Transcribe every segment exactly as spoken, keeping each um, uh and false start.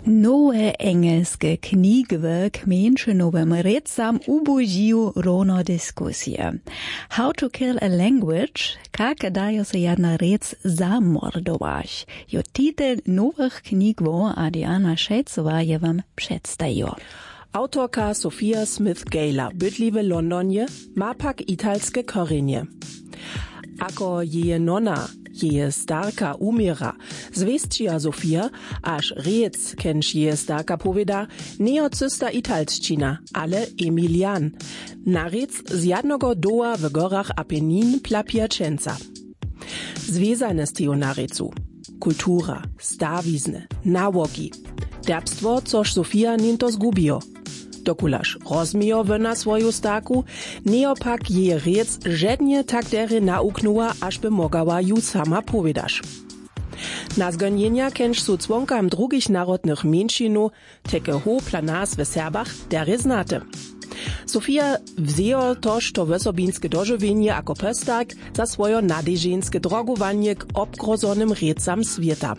Nowe engelske knjige k menšenovem recam ubožijo rovno diskusije. How to kill a language, kak dajo se jedna rec zamordować. Jo titel nowych knjigów Adriana Šejcová je vam předstajo. Autorka Sophia Smith-Gaylor bydli w Londonie, ma pak italskie korzenie. Ako jeje nona, jeje starka umiera, zwestčija Sofia, aż rec, kenž jeje starka poveda, neocysta italsčina, ale Emilian. Na rec z jednego doła w gorach Apennin Plapiacenza. Związane z teo na recu. Kultura, stawizny, nałogi. Derbstwo, což Sofia ninto zgubio. Dokulaž rozmijo na svoju starku, neopak je rec žednje tak dere nauknula, až by mogała ju sama povedaš. Na zgonjenja kenž su cwonkam drugich narodnych menšinu, teke ho planas w Serbach, dere znate. Sofia wzejo tož to wysobinske dożywienie ako pestak za swojo nadeženske drogowanie k obgrozonym recam svijeta.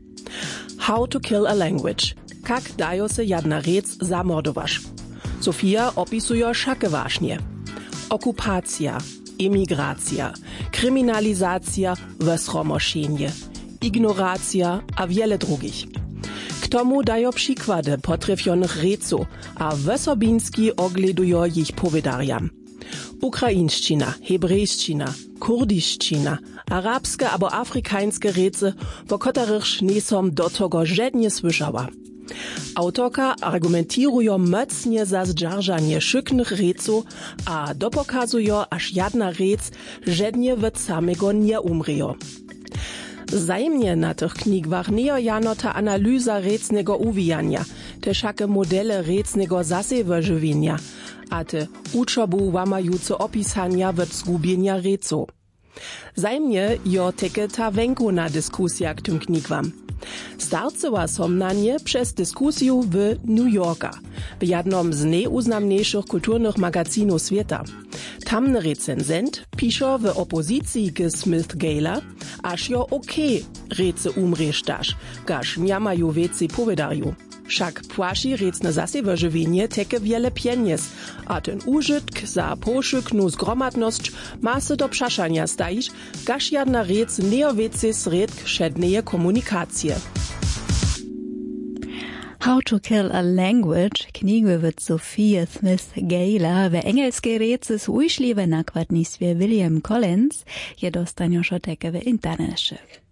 How to kill a language. Kak dajo se jedna rec zamordowaš. Sofia opisuje šake wašnje. Okupacja, emigracja, kryminalizacja, wesromošenje, ignoracja a wiele drugich. K tomu dajo przykłady potrefionych reców, a wesobinski ogledujo ich povedarjam. Ukraińszczyna, hebrejszczyna, kurdiszczyna, arabskie albo afrykańskie rece, wo kotarych nesom do tego żednie słyszała. Autorka argumentiruje mocnie za zdźaržanie szyknych reców, a dopokazuje, aż jedna rec żednie od samego nie umrzejo. Zajemnie na tych knigwach nie jano ta analiza recnego uwijania, te wszakie modele recnego zasewyżywienia, a te uczobu łamajuce opisania od zgubienia reców. Zajemnie jo teke ta wenkuna dyskusja k tym knigwam. Starceła som na nie przez dyskusję w New Yorka, w jednym z najuznamniejszych kulturnych magazynów świata. Tamny recenzent pisze w opozycji k Smith-Gaylor, aż jo okej rece umresztasz, gaż nie mają więcej povedarju. Však płaši recne zasewyżywienie teke wiele pieniędzy, a ten użytk za poszyknu zgromadność ma se do przaszania stajić, gaż jedna rec nie więcej sredk szedneje komunikacje. How to kill a language, knjige od Sophia Smith-Gaylor, w engelskiej rece z ujšliwe nakładnictwie William Collins, je dostanio šoteke w internecie.